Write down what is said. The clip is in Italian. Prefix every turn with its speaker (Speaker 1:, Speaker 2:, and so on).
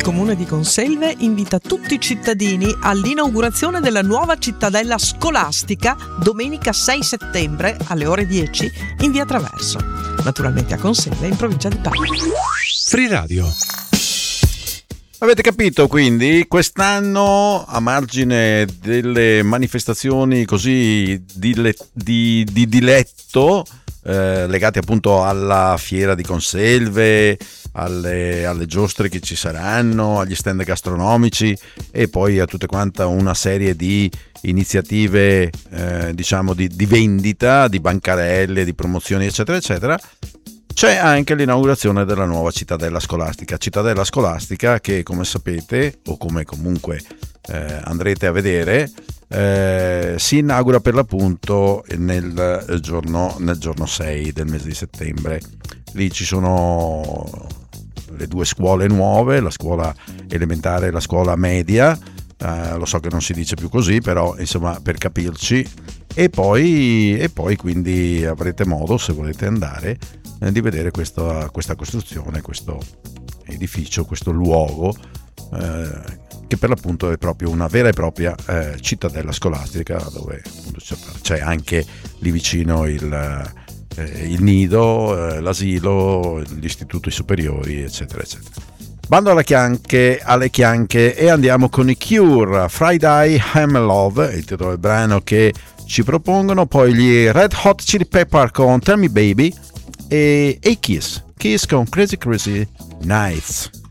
Speaker 1: Comune di Conselve invita tutti i cittadini all'inaugurazione della nuova cittadella scolastica domenica 6 settembre alle ore 10 in via Traverso, naturalmente a Conselve in provincia di Parma.
Speaker 2: Free Radio.
Speaker 3: Avete capito, quindi quest'anno, a margine delle manifestazioni così di diletto legate appunto alla fiera di Conselve, alle giostre che ci saranno, agli stand gastronomici e poi a tutte quanta una serie di iniziative diciamo di vendita, di bancarelle, di promozioni eccetera eccetera, c'è anche l'inaugurazione della nuova cittadella scolastica che, come sapete o come comunque andrete a vedere, si inaugura per l'appunto nel giorno 6 del mese di settembre. Lì ci sono le due scuole nuove, la scuola elementare e la scuola media, lo so che non si dice più così, però insomma per capirci, e poi quindi avrete modo, se volete andare, di vedere questa costruzione, questo edificio, questo luogo che per l'appunto è proprio una vera e propria cittadella scolastica, dove appunto c'è anche lì vicino il nido, l'asilo, gli istituti superiori eccetera eccetera. Bando alle chianche e andiamo con i Cure. Friday I'm in Love, il titolo del brano che ci propongono, poi gli Red Hot Chili Pepper con Tell Me Baby e Kiss con Crazy Crazy Nights.